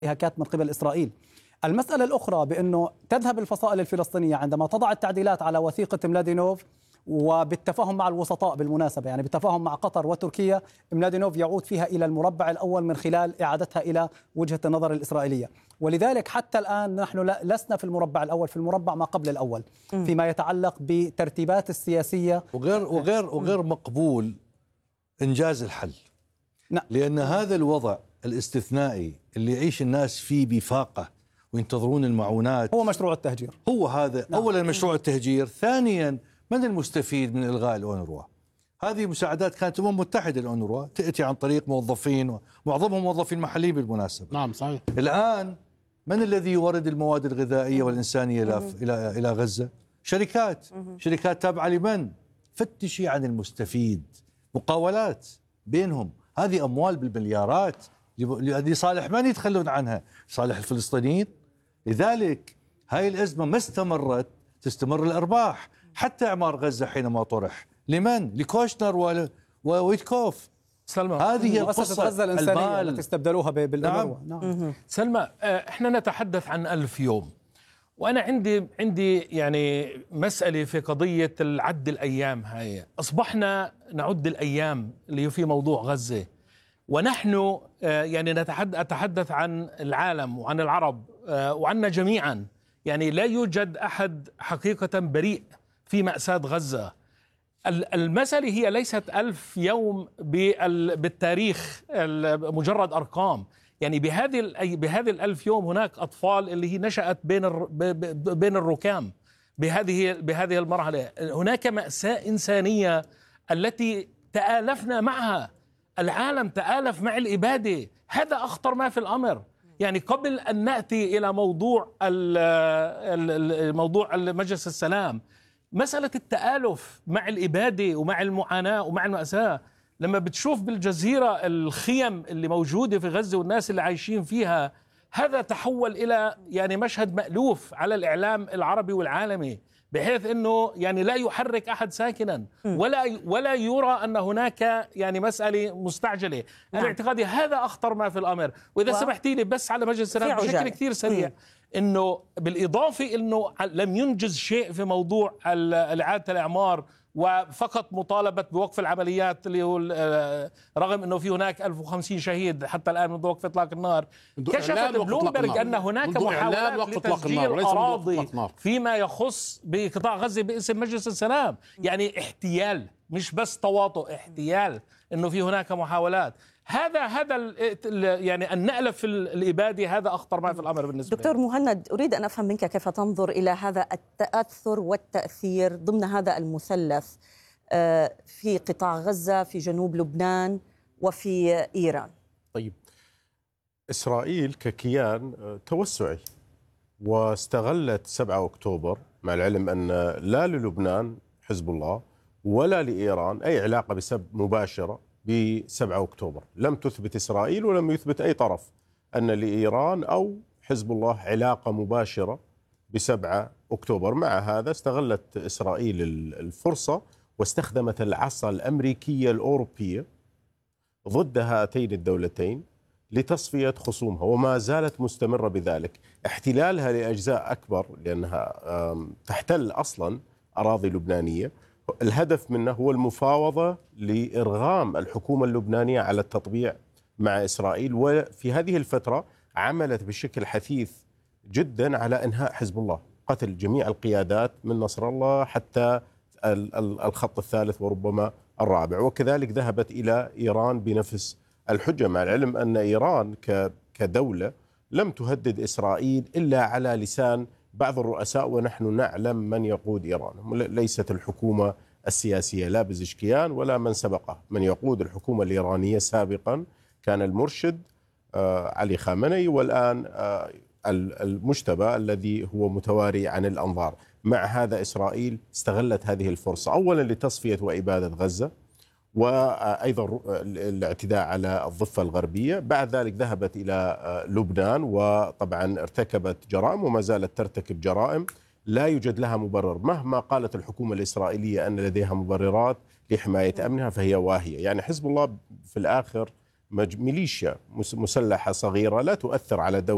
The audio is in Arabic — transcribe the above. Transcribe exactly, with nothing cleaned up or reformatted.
انتهاكات من قبل إسرائيل. المسألة الأخرى بأنه تذهب الفصائل الفلسطينية عندما تضع التعديلات على وثيقة ملادينوف، وبالتفاهم مع الوسطاء بالمناسبة، يعني بالتفاهم مع قطر وتركيا، ملادينوف يعود فيها إلى المربع الأول من خلال إعادتها إلى وجهة النظر الإسرائيلية. ولذلك حتى الآن نحن لسنا في المربع الأول، في المربع ما قبل الأول فيما يتعلق بترتيبات السياسية، وغير وغير وغير مقبول إنجاز الحل. نعم. لأن هذا الوضع الاستثنائي اللي يعيش الناس فيه بفاقة وينتظرون المعونات هو مشروع التهجير. هو هذا. نعم. أولا مشروع التهجير، ثانيا من المستفيد من إلغاء الأونروا؟ هذه مساعدات كانت الأمم المتحدة الأونروا تأتي عن طريق موظفين، ومعظمهم موظفين محليين بالمناسبة. نعم صحيح. الآن من الذي يورد المواد الغذائية والإنسانية إلى إلى إلى غزة؟ شركات شركات تابعة لمن؟ فتشي عن المستفيد، مقاولات بينهم، هذه أموال بالمليارات لصالح من يتخلون عنها؟ صالح الفلسطينيين. لذلك هاي الأزمة ما استمرت، تستمر الأرباح. حتى إعمار غزة حينما طرح لمن؟ لكوشنر وويتكوف. سلمى، هذه هي قصة غزة الإنسانية التي استبدلوها بالأونروا. نعم. نعم. سلمى، احنا نتحدث عن ألف يوم، وأنا عندي عندي يعني مسألة في قضية العد الأيام. هاي أصبحنا نعد الأيام اللي في موضوع غزة، ونحن يعني نتحدث أتحدث عن العالم وعن العرب وعنا جميعا. يعني لا يوجد أحد حقيقة بريء في مأساة غزة. المسألة هي ليست ألف يوم بالتاريخ مجرد أرقام. يعني بهذه بهذه الألف يوم هناك أطفال اللي هي نشأت بين بين الركام بهذه بهذه المرحلة. هناك مأساة إنسانية التي تآلفنا معها، العالم تآلف مع الإبادة. هذا أخطر ما في الأمر. يعني قبل أن نأتي إلى موضوع موضوع مجلس السلام، مسألة التآلف مع الإبادة ومع المعاناة ومع المأساة. لما بتشوف بالجزيرة الخيم اللي موجودة في غزة والناس اللي عايشين فيها، هذا تحول إلى يعني مشهد مألوف على الإعلام العربي والعالمي، بحيث أنه يعني لا يحرك أحد ساكنا ولا ولا يرى أن هناك يعني مسألة مستعجلة. أنا اعتقادي هذا أخطر ما في الأمر. وإذا و... سمحتي لي بس على مجلس السلام بشكل كثير سريع، مم. أنه بالإضافة أنه لم ينجز شيء في موضوع إعادة الإعمار، وفقط مطالبة بوقف العمليات اللي هو رغم أنه في هناك ألف وخمسين شهيد حتى الآن منذ وقف إطلاق النار. كشفت بلومبرج أن هناك محاولات لتسجيل أراضي فيما يخص بقطاع غزة باسم مجلس السلام. يعني احتيال، مش بس تواطؤ، احتيال، أنه في هناك محاولات. هذا هذا يعني النقلة في الإبادة هذا أخطر ما في الأمر بالنسبة دكتور لي. مهند، أريد أن أفهم منك كيف تنظر إلى هذا التأثر والتأثير ضمن هذا المثلث في قطاع غزة، في جنوب لبنان، وفي إيران. طيب، إسرائيل ككيان توسعي واستغلت سبعة أكتوبر، مع العلم أن لا للبنان حزب الله ولا لإيران أي علاقة بسبب مباشرة بسبعة أكتوبر. لم تثبت إسرائيل ولم يثبت أي طرف أن لإيران أو حزب الله علاقة مباشرة بسبعة أكتوبر. مع هذا استغلت إسرائيل الفرصة واستخدمت العصا الأمريكية الأوروبية ضد هاتين الدولتين لتصفية خصومها، وما زالت مستمرة بذلك. احتلالها لأجزاء أكبر لأنها تحتل أصلا أراضي لبنانية، الهدف منه هو المفاوضة لإرغام الحكومة اللبنانية على التطبيع مع إسرائيل. وفي هذه الفترة عملت بشكل حثيث جدا على إنهاء حزب الله، قتل جميع القيادات من نصر الله حتى الخط الثالث وربما الرابع. وكذلك ذهبت إلى إيران بنفس الحجة، مع العلم أن إيران كدولة لم تهدد إسرائيل إلا على لسان بعض الرؤساء، ونحن نعلم من يقود إيران. ليست الحكومة السياسية لا بزشكيان ولا من سبقه. من يقود الحكومة الإيرانية سابقا كان المرشد علي خامنئي، والآن المجتبى الذي هو متواري عن الأنظار. مع هذا إسرائيل استغلت هذه الفرصة أولا لتصفية وإبادة غزة، وأيضا الاعتداء على الضفة الغربية. بعد ذلك ذهبت إلى لبنان وطبعا ارتكبت جرائم وما زالت ترتكب جرائم لا يوجد لها مبرر. مهما قالت الحكومة الإسرائيلية أن لديها مبررات لحماية أمنها فهي واهية. يعني حزب الله في الآخر ميليشيا مسلحة صغيرة لا تؤثر على دولة